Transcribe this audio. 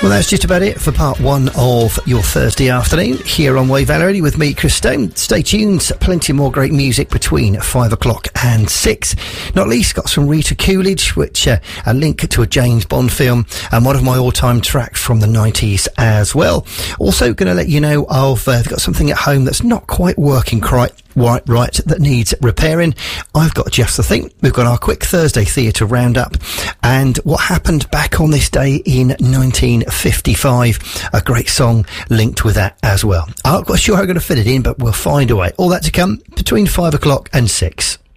Well, that's just about it for part one of your Thursday afternoon here on Wave Valerie with me, Chris Stone. Stay tuned, plenty more great music between 5 o'clock and 6. Not least, got some Rita Coolidge, which a link to a James Bond film, and one of my all-time tracks from the 90s as well. Also going to let you know I've got something at home that's not quite working right, that needs repairing. I've got just the thing. We've got our quick Thursday theatre roundup and what happened back on this day in 1955. A great song linked with that as well. I'm not quite sure how I'm going to fit it in, but we'll find a way. All that to come between 5 o'clock and 6.